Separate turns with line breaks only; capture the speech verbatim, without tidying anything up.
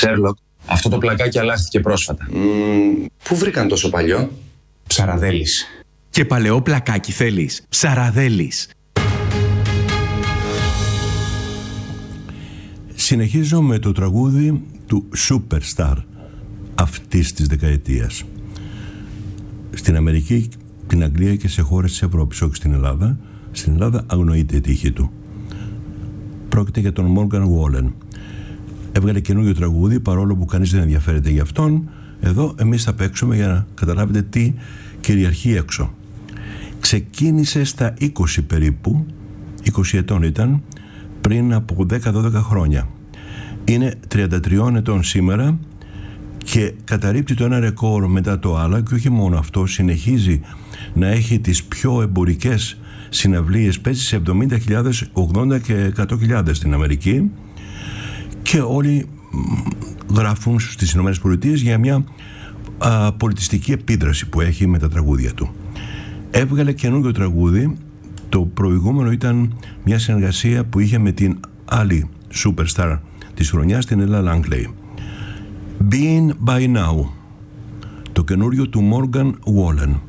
Σέρλοκ, αυτό το πλακάκι αλλάχθηκε πρόσφατα.
Mm, πού βρήκαν τόσο παλιό?
Ψαραδέλης.
Και παλαιό πλακάκι θέλεις? Ψαραδέλης.
Συνεχίζω με το τραγούδι του Superstar αυτής της δεκαετίας. Στην Αμερική, την Αγγλία και σε χώρες της Ευρώπης, όχι στην Ελλάδα. Στην Ελλάδα αγνοείται η τύχη του. Πρόκειται για τον Morgan Wallen. Έβγαλε καινούριο τραγούδι, παρόλο που κανείς δεν ενδιαφέρεται για αυτόν. Εδώ εμείς θα παίξουμε για να καταλάβετε τι κυριαρχεί έξω. Ξεκίνησε στα είκοσι περίπου, είκοσι ετών ήταν, πριν από δέκα δώδεκα χρόνια. Είναι τριάντα τριών ετών σήμερα και καταρρίπτει το ένα ρεκόρ μετά το άλλο, και όχι μόνο αυτό, συνεχίζει να έχει τις πιο εμπορικές συναυλίες, παίζει σε εβδομήντα χιλιάδες, ογδόντα και εκατό χιλιάδες στην Αμερική, και όλοι γράφουν στις Ηνωμένες Πολιτείες για μια α, πολιτιστική επίδραση που έχει με τα τραγούδια του. Έβγαλε καινούργιο τραγούδι. Το προηγούμενο ήταν μια συνεργασία που είχε με την άλλη superstar της χρονιάς, την Ella Langley. Been by now, το καινούριο του Morgan Wallen.